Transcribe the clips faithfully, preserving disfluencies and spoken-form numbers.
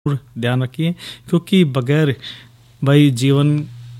ध्यान रखिए, क्योंकि बगैर भाई जीवन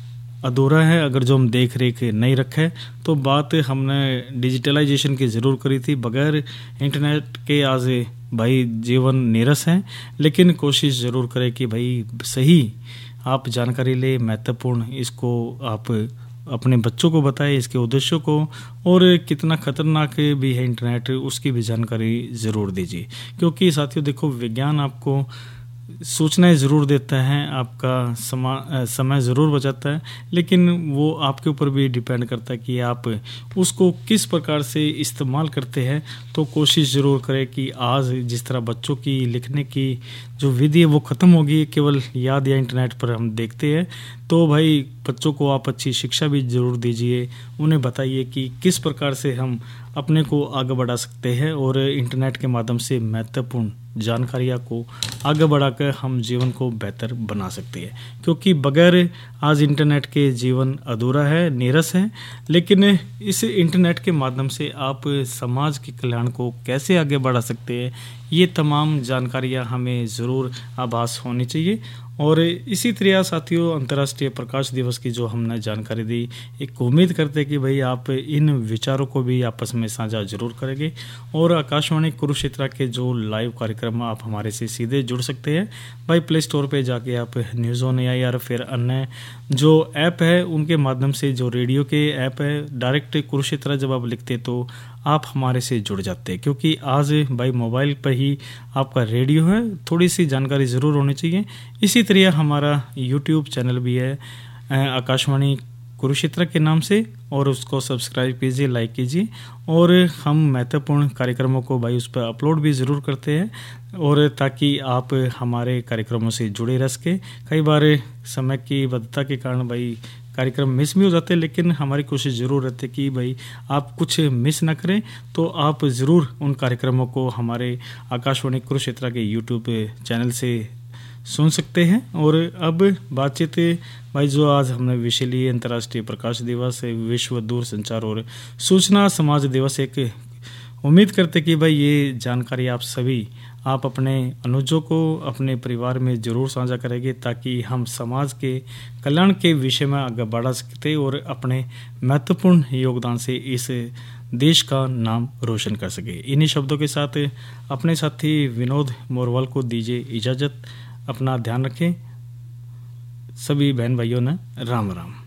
अधूरा है अगर जो हम देख रेख नहीं रखे। तो बात हमने डिजिटलाइजेशन की ज़रूर करी थी। बगैर इंटरनेट के आज भाई जीवन नीरस है, लेकिन कोशिश ज़रूर करें कि भाई सही आप जानकारी ले, महत्वपूर्ण इसको आप अपने बच्चों को बताएं, इसके उद्देश्यों को, और कितना खतरनाक भी है इंटरनेट उसकी भी जानकारी ज़रूर दीजिए। क्योंकि साथियों देखो, विज्ञान आपको सूचनाएं ज़रूर देता है, आपका समा समय ज़रूर बचाता है, लेकिन वो आपके ऊपर भी डिपेंड करता है कि आप उसको किस प्रकार से इस्तेमाल करते हैं। तो कोशिश ज़रूर करें कि आज जिस तरह बच्चों की लिखने की जो विधि है वो ख़त्म होगी, केवल याद या इंटरनेट पर हम देखते हैं। तो भाई बच्चों को आप अच्छी शिक्षा भी ज़रूर दीजिए, उन्हें बताइए कि किस प्रकार से हम अपने को आगे बढ़ा सकते हैं और इंटरनेट के माध्यम से महत्वपूर्ण जानकारियाँ को आगे बढ़ाकर हम जीवन को बेहतर बना सकते हैं। क्योंकि बगैर आज इंटरनेट के जीवन अधूरा है, नीरस है, लेकिन इस इंटरनेट के माध्यम से आप समाज के कल्याण को कैसे आगे बढ़ा सकते हैं, ये तमाम जानकारियाँ हमें ज़रूर आभास होनी चाहिए। और इसी तरह साथियों, अंतर्राष्ट्रीय प्रकाश दिवस की जो हमने जानकारी दी, एक उम्मीद करते हैं कि भाई आप इन विचारों को भी आपस में साझा जरूर करेंगे। और आकाशवाणी कुरुक्षेत्र के जो लाइव कार्यक्रम आप हमारे से सीधे जुड़ सकते हैं भाई। प्ले स्टोर पे जाके आप न्यूज़ ऑन एआई या फिर अन्य जो ऐप है उनके माध्यम से, जो रेडियो के ऐप है, डायरेक्ट कुरुक्षेत्र जब आप लिखते तो आप हमारे से जुड़ जाते हैं। क्योंकि आज भाई मोबाइल पर ही आपका रेडियो है, थोड़ी सी जानकारी ज़रूर होनी चाहिए। इसी तरह हमारा यूट्यूब चैनल भी है आकाशवाणी कुरुक्षेत्र के नाम से, और उसको सब्सक्राइब कीजिए, लाइक कीजिए। और हम महत्वपूर्ण कार्यक्रमों को भाई उस पर अपलोड भी ज़रूर करते हैं, और ताकि आप हमारे कार्यक्रमों से जुड़े रह सकें। कई बार समय की बद्धता के कारण भाई कार्यक्रम मिस भी हो जाते हैं, लेकिन हमारी कोशिश ज़रूर रहती है कि भाई आप कुछ मिस ना करें। तो आप ज़रूर उन कार्यक्रमों को हमारे आकाशवाणी कुरुक्षेत्र के यूट्यूब चैनल से सुन सकते हैं। और अब बातचीत भाई जो आज हमने विषय लिए, अंतर्राष्ट्रीय प्रकाश दिवस, विश्व दूर संचार और सूचना समाज दिवस, एक उम्मीद करते कि भाई ये जानकारी आप सभी आप अपने अनुजों को अपने परिवार में ज़रूर साझा करेंगे, ताकि हम समाज के कल्याण के विषय में आगे बढ़ा सकते और अपने महत्वपूर्ण योगदान से इस देश का नाम रोशन कर सके। इन्हीं शब्दों के साथ अपने साथी विनोद मोरवाल को दीजिए इजाज़त। अपना ध्यान रखें। सभी बहन भाइयों ने राम राम।